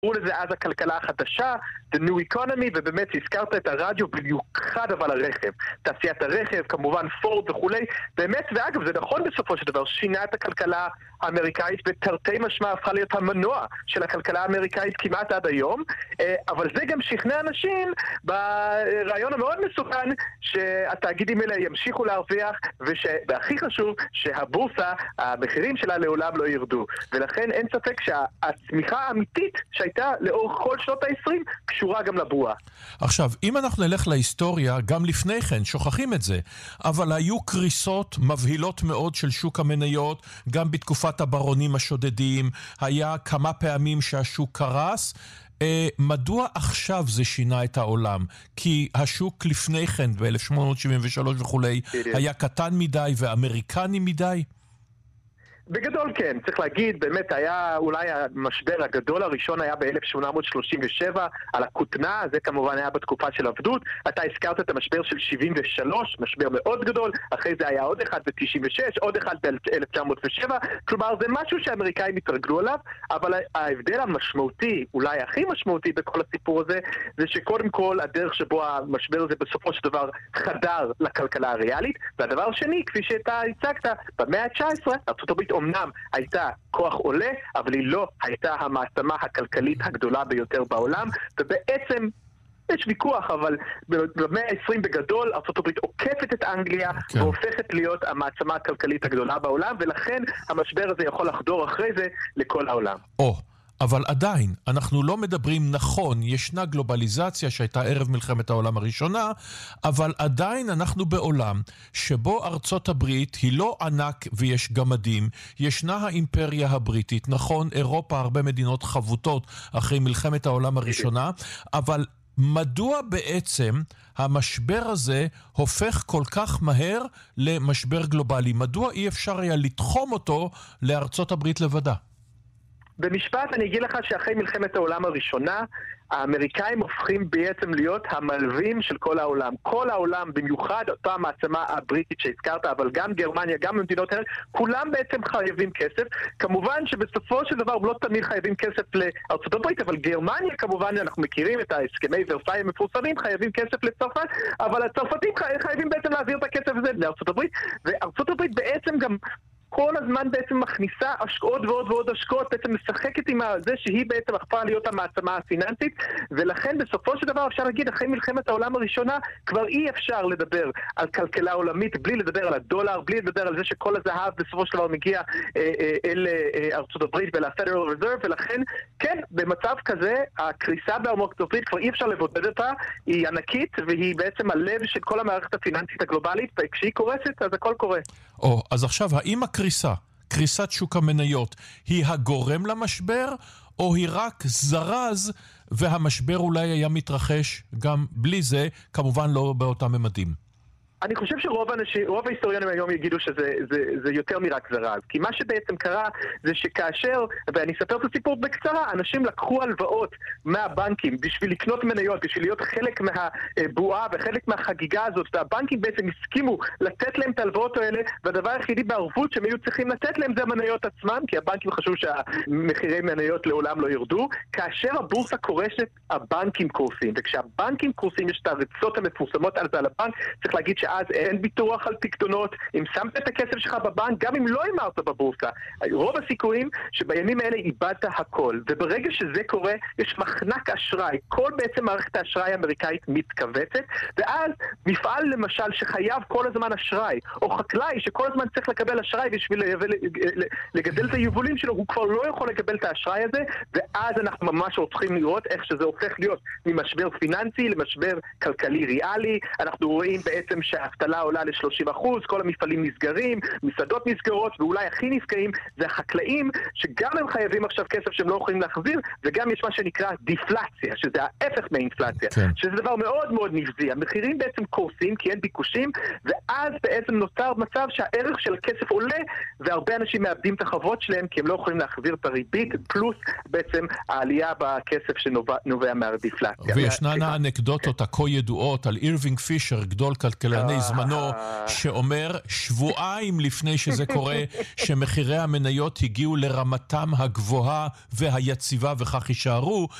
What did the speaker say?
קראו לזה אז הכלכלה החדשה, The New Economy, ובאמת הזכרת את הרדיו במיוחד אבל הרכב, תעשיית הרכב, כמובן פורד וכולי, באמת, ואגב זה נכון בסופו של דבר, שינה את הכלכלה האמריקאית ותרתי משמע הפכה להיות המנוע של הכלכלה האמריקאית כמעט עד היום, אבל זה גם שכנע אנשים ברעיון המאוד מסוכן שהתאגידים האלה ימשיכו להרוויח, והכי חשוב שהבורסה, המחירים שלה לעולם לא ירדו, ולכן אין ספק שהצמיחה האמיתית שהייתה לאורך כל שנות ה-20 קשורה גם לבועה. עכשיו, אם אנחנו נלך להיסטוריה, גם לפני כן, שוכחים את זה, אבל היו קריסות מבהילות מאוד של שוק המניות, גם בתקופת הברונים השודדים, היה כמה פעמים שהשוק קרס. מדוע עכשיו זה שינה את העולם? כי השוק לפני כן, ב-1873 וכולי, היה קטן מדי ואמריקני מדי? בגדול כן, צריך להגיד, באמת היה אולי המשבר הגדול הראשון היה ב-1837 על הכותנה, זה כמובן היה בתקופה של עבדות, אתה הזכרת את המשבר של 73, משבר מאוד גדול, אחרי זה היה עוד אחד ב-96, עוד אחד ב-1907, כלומר זה משהו שהאמריקאים התרגלו עליו, אבל ההבדל המשמעותי, אולי הכי משמעותי בכל הסיפור הזה, זה שקודם כל הדרך שבו המשבר הזה בסופו של דבר חדר לכלכלה הריאלית, והדבר השני, כפי שאתה הצגת, במאה ה-19, ארצות הברית אמנם הייתה כוח עולה, אבל היא לא הייתה המעצמה הכלכלית הגדולה ביותר בעולם, ובעצם יש ויכוח, אבל במאה ה-20 בגדול, ארצות הברית עוקפת את אנגליה, והופכת להיות המעצמה הכלכלית הגדולה בעולם, ולכן המשבר הזה יכול לחדור אחרי זה לכל העולם. אבל עדיין, אנחנו לא מדברים נכון, ישנה גלובליזציה שהייתה ערב מלחמת העולם הראשונה, אבל עדיין אנחנו בעולם שבו ארצות הברית היא לא ענק ויש גמדים, ישנה האימפריה הבריטית, נכון, אירופה, הרבה מדינות חבוטות אחרי מלחמת העולם הראשונה, אבל מדוע בעצם המשבר הזה הופך כל כך מהר למשבר גלובלי? מדוע אי אפשר היה לתחום אותו לארצות הברית לבדה? במשפט אני אגיד לך שאחרי מלחמת העולם הראשונה, האמריקאים הופכים בעצם להיות המלווים של כל העולם. כל העולם, במיוחד אותה המעצמה הבריטית שהזכרת, אבל גם גרמניה, גם במדינות האלה, כולם בעצם חייבים כסף. כמובן שבסופו של דבר לא תמיד חייבים כסף לארצות הברית, אבל גרמניה כמובן, אנחנו מכירים את ההסכמי ורסאי המפורסמים, חייבים כסף לצרפת, אבל הצרפתים חייבים בעצם להעביר את הכסף הזה לארצות הברית, וארצות הברית בעצם גם כל הזמן בעצם מכניסה עוד ועוד ועוד השקעות, בעצם משחקת עם זה שהיא בעצם הפכה להיות המעצמה הפיננסית, ולכן בסופו של דבר אפשר להגיד, אחרי מלחמת העולם הראשונה, כבר אי אפשר לדבר על כלכלה עולמית, בלי לדבר על הדולר, בלי לדבר על זה שכל הזהב בסופו של דבר מגיע אל ארצות הברית ול-Federal Reserve, ולכן, כן, במצב כזה, הקריסה בארצות הברית כבר אי אפשר לבודד אותה, היא ענקית, והיא בעצם הלב של כל המערכת הפיננסית הגלובלית, וכשהיא קורסת, אז הכל קורה. אז עכשיו, האם קריסת שוק המניות היא הגורם למשבר, או היא רק זרז והמשבר אולי היה מתרחש גם בלי זה, כמובן לא באותם ממדים? אני חושב רוב ההיסטוריונים היום יגידו שזה יותר מרק זרז. כי מה שבעצם קרה זה שכאשר, ואני אספר את הסיפור בקצרה, אנשים לקחו הלוואות מהבנקים בשביל לקנות מניות, בשביל להיות חלק מהבועה וחלק מהחגיגה הזאת, והבנקים בעצם הסכימו לתת להם את ההלוואות האלה, והדבר היחידי בערבות שהם היו צריכים לתת להם זה המניות עצמם, כי הבנקים חשבו שהמחירי מניות לעולם לא ירדו. כאשר הבורסה קורסת, הבנקים קורסים, וכשהבנקים קורסים יש את הרצות המפורסמות על זה על הבנק, צריך להגיד אז אין ביטוח על פקדונות, אם שמת את הכסף שלך בבנק, גם אם לא אמרת בבורסה, רוב הסיכויים שבימים האלה איבדת הכל, וברגע שזה קורה, יש מחנק אשראי, כל בעצם מערכת האשראי האמריקאית מתכווצת, ואז מפעל למשל שחייב כל הזמן אשראי, או חקלאי שכל הזמן צריך לקבל אשראי בשביל לגדל את היבולים שלו, הוא כבר לא יכול לקבל את האשראי הזה, ואז אנחנו ממש הופכים לראות איך שזה הופך להיות ממשבר פיננסי למשבר כלכלי ריאלי. אנחנו רואים בעצם האבטלה עולה ל-30%, כל המפעלים נסגרים, מסעדות נסגרות, ואולי הכי נפגעים זה החקלאים, שגם הם חייבים עכשיו כסף שהם לא יכולים להחזיר, וגם יש מה שנקרא דיפלציה, שזה ההפך מהאינפלציה, שזה דבר מאוד מאוד נבזי. המחירים בעצם קורסים כי אין ביקושים, ואז בעצם נוצר מצב שהערך של הכסף עולה, והרבה אנשים מאבדים את החובות שלהם, כי הם לא יכולים להחזיר את הריבית, פלוס בעצם העלייה בכסף שנובע מהדיפלציה. וישנן האנקדוטות הכה ידועות על אירווינג פישר, גדול כלכלני לפני זמנו, שאומר שבועיים לפני שזה קורה, שמחירי המניות הגיעו לרמתם הגבוהה והיציבה וכך יישארו,